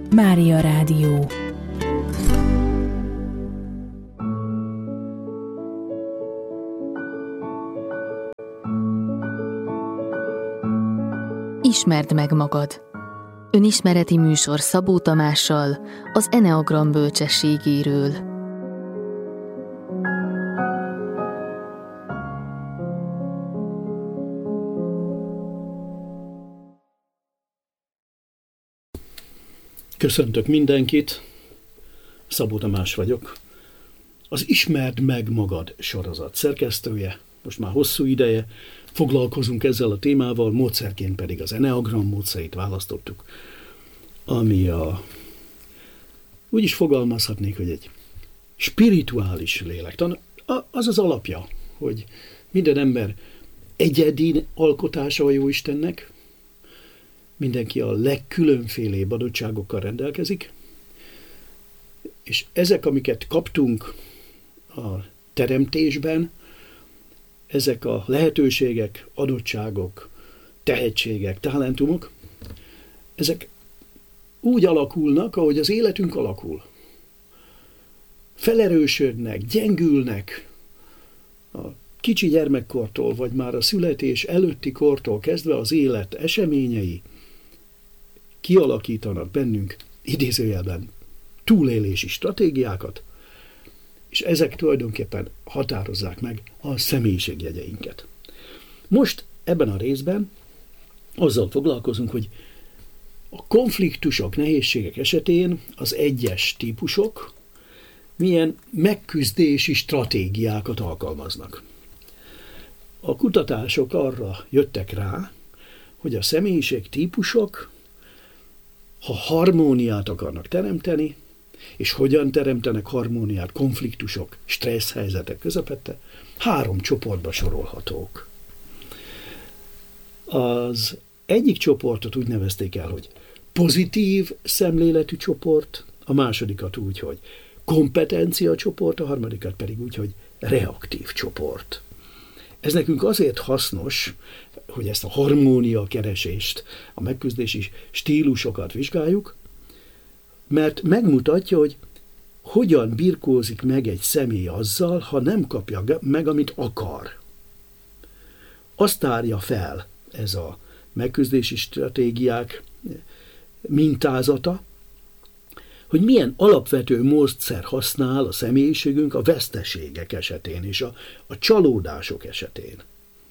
Mária Rádió. Ismerd meg magad. Önismereti műsor Szabó Tamással az Eneagram bölcsességéről. Köszöntök mindenkit, Szabó Tamás vagyok, az Ismerd meg magad sorozat szerkesztője. Most már hosszú ideje foglalkozunk ezzel a témával, módszerként pedig az Eneagram módszerét választottuk, ami úgy is fogalmazhatnék, hogy egy spirituális lélektan. Az az alapja, hogy minden ember egyedi alkotása a Jóistennek, mindenki a legkülönfélébb adottságokkal rendelkezik, és ezek, amiket kaptunk a teremtésben, ezek a lehetőségek, adottságok, tehetségek, talentumok, ezek úgy alakulnak, ahogy az életünk alakul. Felerősödnek, gyengülnek a kicsi gyermekkortól, vagy már a születés előtti kortól kezdve az élet eseményei kialakítanak bennünk idézőjelben túlélési stratégiákat, és ezek tulajdonképpen határozzák meg a személyiségjegyeinket. Most ebben a részben azzal foglalkozunk, hogy a konfliktusok, nehézségek esetén az egyes típusok milyen megküzdési stratégiákat alkalmaznak. A kutatások arra jöttek rá, hogy a személyiség típusok, ha harmóniát akarnak teremteni, és hogyan teremtenek harmóniát konfliktusok, stressz helyzetek közepette, 3 csoportba sorolhatók. Az egyik csoportot úgy nevezték el, hogy pozitív szemléletű csoport, a másodikat úgy, hogy kompetencia csoport, a harmadikat pedig úgy, hogy reaktív csoport. Ez nekünk azért hasznos, hogy ezt a harmónia keresést, a megküzdési stílusokat vizsgáljuk, mert megmutatja, hogy hogyan birkózik meg egy személy azzal, ha nem kapja meg, amit akar. Azt tárja fel ez a megküzdési stratégiák mintázata, hogy milyen alapvető módszer használ a személyiségünk a veszteségek esetén és a csalódások esetén.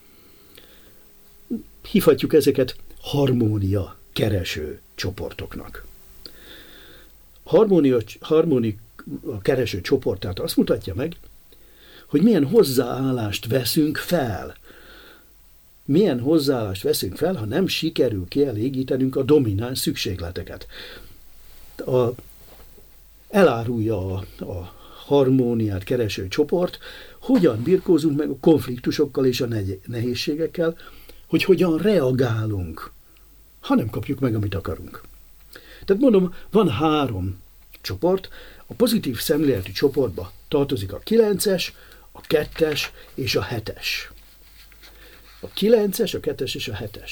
Hívhatjuk ezeket harmónia kereső csoportoknak. Harmónia kereső csoport tehát azt mutatja meg, hogy milyen hozzáállást veszünk fel. Milyen hozzáállást veszünk fel, ha nem sikerül kielégítenünk a domináns szükségleteket. Elárulja a harmóniát kereső csoport, hogyan birkózunk meg a konfliktusokkal és a nehézségekkel, hogy hogyan reagálunk, ha nem kapjuk meg, amit akarunk. Tehát mondom, van 3 csoport, a pozitív szemléletű csoportba tartozik a 9-es, a 2-es és a 7-es. A 9-es, a 2-es és a 7-es.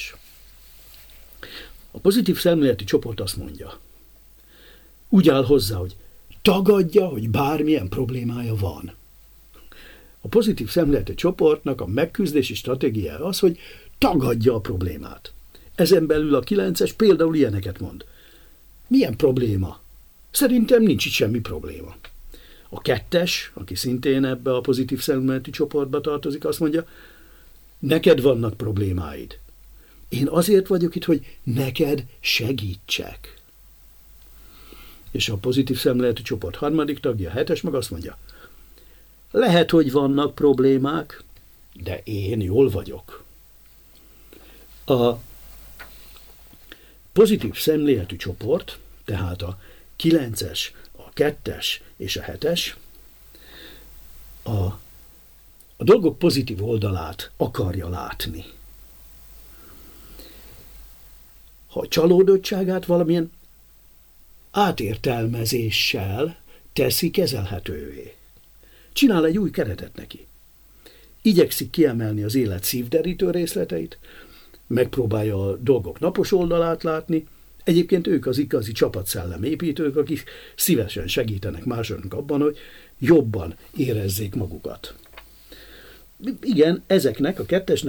A pozitív szemléletű csoport azt mondja, úgy áll hozzá, hogy tagadja, hogy bármilyen problémája van. A pozitív szemléletű csoportnak a megküzdési stratégiája az, hogy tagadja a problémát. Ezen belül a 9-es például ilyeneket mond. Milyen probléma? Szerintem nincs itt semmi probléma. A 2-es, aki szintén ebbe a pozitív szemléletű csoportba tartozik, azt mondja, neked vannak problémáid. Én azért vagyok itt, hogy neked segítsek. És a pozitív szemléletű csoport harmadik tagja, a 7-es, meg azt mondja, lehet, hogy vannak problémák, de én jól vagyok. A pozitív szemléletű csoport, tehát a 9-es, a 2-es és a 7-es a dolgok pozitív oldalát akarja látni. Ha a csalódottságát valamilyen átértelmezéssel teszi kezelhetővé. Csinál egy új keretet neki. Igyekszik kiemelni az élet szívderítő részleteit, megpróbálja a dolgok napos oldalát látni, Egyébként ők az igazi csapatszellem építők, akik szívesen segítenek másoknak abban, hogy jobban érezzék magukat. Igen, ezeknek a kettesnek